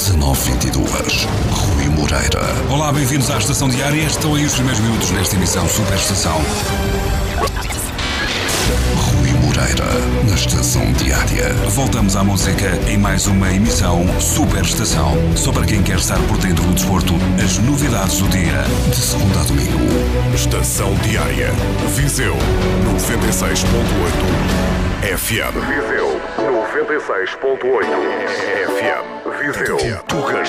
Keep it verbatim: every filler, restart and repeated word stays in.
dezanove vinte e dois. Rui Moreira. Olá, bem-vindos à Estação Diária. Estão aí os primeiros minutos nesta emissão Super Estação. Rui Moreira, na Estação Diária. Voltamos à música em mais uma emissão Super Estação. Só para quem quer estar por dentro do desporto, as novidades do dia. De segunda a domingo. Estação Diária. Viseu noventa e seis ponto oito F M. Viseu noventa e seis ponto oito F M. Viseu. Tugas